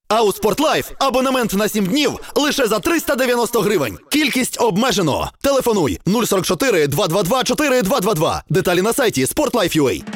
А у Спортлайф абонемент на 7 днів лише за 390 гривень. Кількість обмежено. Телефонуй 044 222 4222. Деталі на сайті Sportlife.ua.